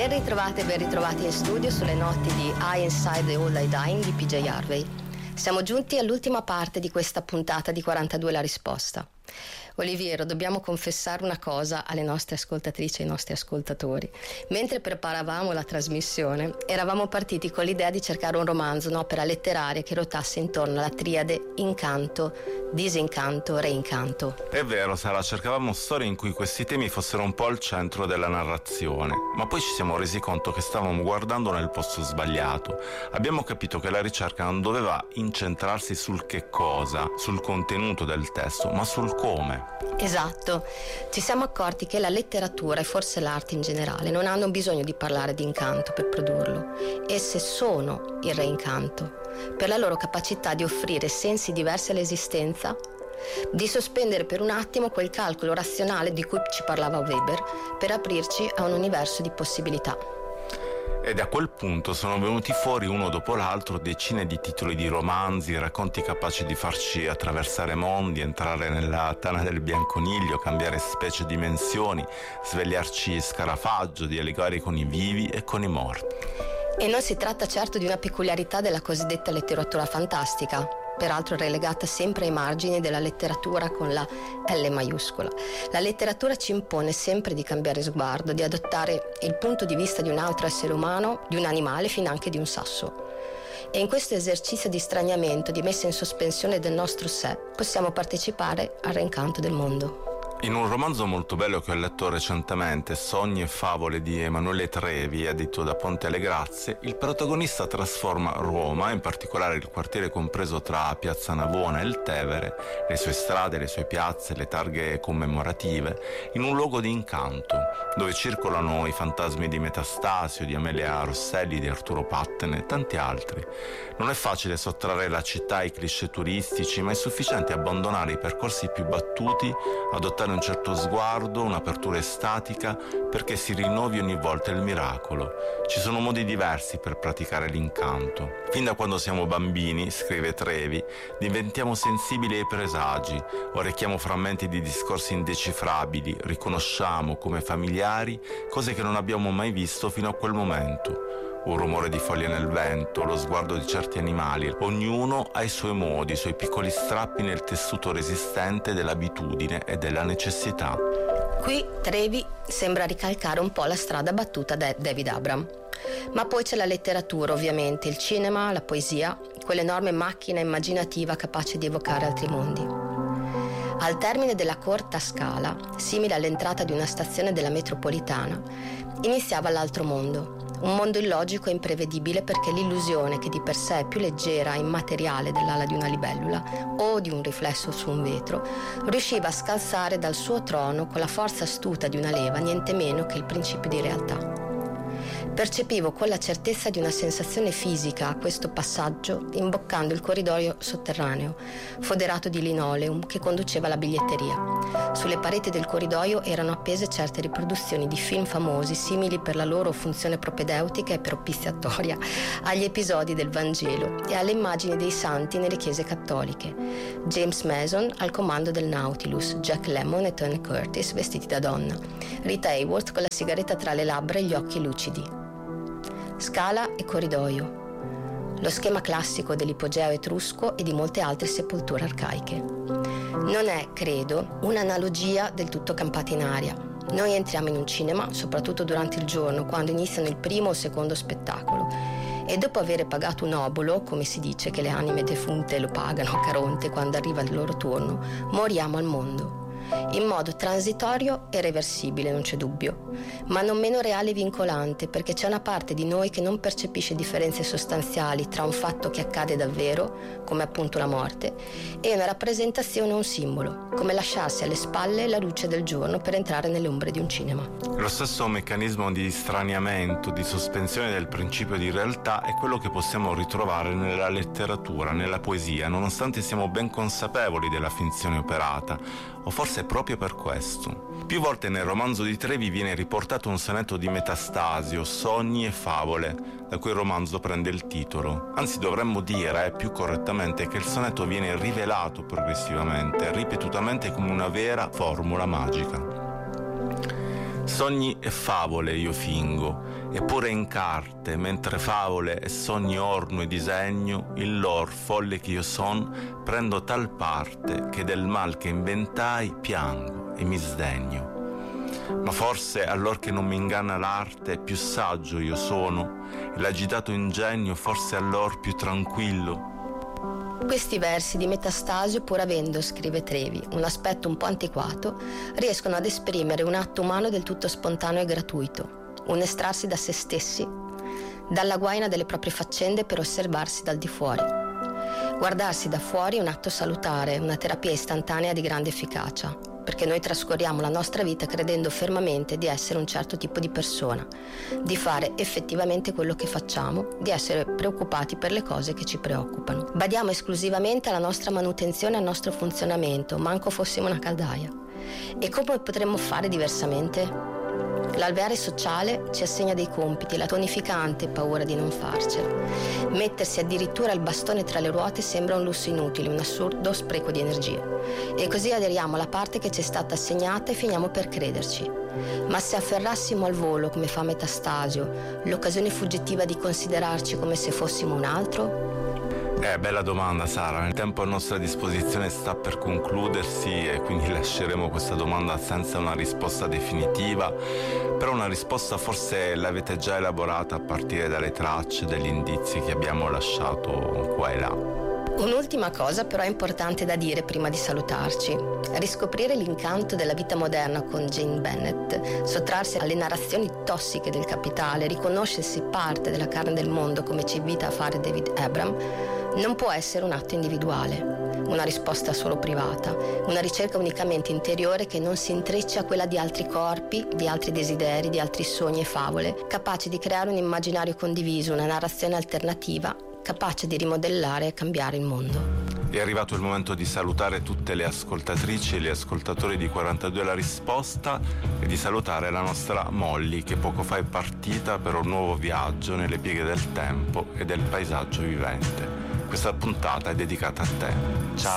Ben ritrovate e ben ritrovati in studio sulle notti di I Inside the All I Dying di PJ Harvey. Siamo giunti all'ultima parte di questa puntata di 42 la risposta. Oliviero, dobbiamo confessare una cosa alle nostre ascoltatrici e ai nostri ascoltatori. Mentre preparavamo la trasmissione, eravamo partiti con l'idea di cercare un romanzo, un'opera letteraria che ruotasse intorno alla triade incanto, disincanto, reincanto. È vero, Sara, cercavamo storie in cui questi temi fossero un po' al centro della narrazione, ma poi ci siamo resi conto che stavamo guardando nel posto sbagliato. Abbiamo capito che la ricerca non doveva incentrarsi sul che cosa, sul contenuto del testo, ma sul come. Esatto, ci siamo accorti che la letteratura e forse l'arte in generale non hanno bisogno di parlare di incanto per produrlo. Esse sono il reincanto, per la loro capacità di offrire sensi diversi all'esistenza, di sospendere per un attimo quel calcolo razionale di cui ci parlava Weber per aprirci a un universo di possibilità. E da quel punto sono venuti fuori uno dopo l'altro decine di titoli di romanzi, racconti capaci di farci attraversare mondi, entrare nella tana del bianconiglio, cambiare specie e dimensioni, svegliarci scarafaggio, dialogare con i vivi e con i morti. E non si tratta certo di una peculiarità della cosiddetta letteratura fantastica, peraltro relegata sempre ai margini della letteratura con la L maiuscola. La letteratura ci impone sempre di cambiare sguardo, di adottare il punto di vista di un altro essere umano, di un animale, finanche di un sasso. E in questo esercizio di straniamento, di messa in sospensione del nostro sé, possiamo partecipare al reincanto del mondo. In un romanzo molto bello che ho letto recentemente, Sogni e favole di Emanuele Trevi, edito da Ponte alle Grazie, il protagonista trasforma Roma, in particolare il quartiere compreso tra Piazza Navona e il Tevere, le sue strade, le sue piazze, le targhe commemorative, in un luogo di incanto, dove circolano i fantasmi di Metastasio, di Amelia Rosselli, di Arturo Patten e tanti altri. Non è facile sottrarre la città ai cliché turistici, ma è sufficiente abbandonare i percorsi più battuti, adottare un certo sguardo, un'apertura estatica, perché si rinnovi ogni volta il miracolo. Ci sono modi diversi per praticare l'incanto. Fin da quando siamo bambini, scrive Trevi, diventiamo sensibili ai presagi, orecchiamo frammenti di discorsi indecifrabili, riconosciamo come familiari cose che non abbiamo mai visto fino a quel momento. Un rumore di foglie nel vento, lo sguardo di certi animali, ognuno ha i suoi modi, i suoi piccoli strappi nel tessuto resistente dell'abitudine e della necessità. Qui Trevi sembra ricalcare un po' la strada battuta da David Abram. Ma poi c'è la letteratura, ovviamente, il cinema, la poesia, quell'enorme macchina immaginativa capace di evocare altri mondi. Al termine della corta scala, simile all'entrata di una stazione della metropolitana, iniziava l'altro mondo. Un mondo illogico e imprevedibile perché l'illusione, che di per sé è più leggera e immateriale dell'ala di una libellula o di un riflesso su un vetro, riusciva a scalzare dal suo trono con la forza astuta di una leva niente meno che il principio di realtà. Percepivo con la certezza di una sensazione fisica a questo passaggio imboccando il corridoio sotterraneo, foderato di linoleum che conduceva alla biglietteria. Sulle pareti del corridoio erano appese certe riproduzioni di film famosi, simili per la loro funzione propedeutica e propiziatoria agli episodi del Vangelo e alle immagini dei santi nelle chiese cattoliche. James Mason al comando del Nautilus, Jack Lemmon e Tony Curtis vestiti da donna, Rita Hayworth con la sigaretta tra le labbra e gli occhi lucidi. Scala e corridoio, lo schema classico dell'ipogeo etrusco e di molte altre sepolture arcaiche. Non è, credo, un'analogia del tutto campata in aria. Noi entriamo in un cinema, soprattutto durante il giorno, quando iniziano il primo o secondo spettacolo, e dopo aver pagato un obolo, come si dice che le anime defunte lo pagano a Caronte quando arriva il loro turno, moriamo al mondo. In modo transitorio e reversibile, non c'è dubbio, ma non meno reale e vincolante, perché c'è una parte di noi che non percepisce differenze sostanziali tra un fatto che accade davvero, come appunto la morte, e una rappresentazione o un simbolo, come lasciarsi alle spalle la luce del giorno per entrare nelle ombre di un cinema. Lo stesso meccanismo di straniamento, di sospensione del principio di realtà è quello che possiamo ritrovare nella letteratura, nella poesia, nonostante siamo ben consapevoli della finzione operata, o forse proprio per questo. Più volte nel romanzo di Trevi viene riportato un sonetto di Metastasio, Sogni e favole, da cui il romanzo prende il titolo. Anzi, dovremmo dire, più correttamente, che il sonetto viene rivelato progressivamente, ripetutamente come una vera formula magica. Sogni e favole io fingo, Eppure in carte, mentre favole e sogni orno e disegno, il lor folle che io son, prendo tal parte che del mal che inventai piango e mi sdegno. Ma forse allor che non mi inganna l'arte, più saggio io sono, e l'agitato ingegno forse allor più tranquillo. Questi versi di Metastasio, pur avendo, scrive Trevi, un aspetto un po' antiquato, riescono ad esprimere un atto umano del tutto spontaneo e gratuito, un estrarsi da se stessi, dalla guaina delle proprie faccende per osservarsi dal di fuori. Guardarsi da fuori è un atto salutare, una terapia istantanea di grande efficacia, perché noi trascorriamo la nostra vita credendo fermamente di essere un certo tipo di persona, di fare effettivamente quello che facciamo, di essere preoccupati per le cose che ci preoccupano. Badiamo esclusivamente alla nostra manutenzione e al nostro funzionamento, manco fossimo una caldaia. E come potremmo fare diversamente? L'alveare sociale ci assegna dei compiti, la tonificante paura di non farcela. Mettersi addirittura il bastone tra le ruote sembra un lusso inutile, un assurdo spreco di energie. E così aderiamo alla parte che ci è stata assegnata e finiamo per crederci. Ma se afferrassimo al volo, come fa Metastasio, l'occasione fuggitiva di considerarci come se fossimo un altro? Bella domanda, Sara. Il tempo a nostra disposizione sta per concludersi e quindi lasceremo questa domanda senza una risposta definitiva, però una risposta forse l'avete già elaborata a partire dalle tracce, dagli indizi che abbiamo lasciato qua e là. Un'ultima cosa però è importante da dire prima di salutarci. Riscoprire l'incanto della vita moderna con Jane Bennett, sottrarsi alle narrazioni tossiche del capitale, riconoscersi parte della carne del mondo come ci invita a fare David Abram, non può essere un atto individuale, una risposta solo privata, una ricerca unicamente interiore che non si intreccia a quella di altri corpi, di altri desideri, di altri sogni e favole, capaci di creare un immaginario condiviso, una narrazione alternativa, capace di rimodellare e cambiare il mondo. È arrivato il momento di salutare tutte le ascoltatrici e gli ascoltatori di 42 La Risposta e di salutare la nostra Molly, che poco fa è partita per un nuovo viaggio nelle pieghe del tempo e del paesaggio vivente. Questa puntata è dedicata a te. Ciao!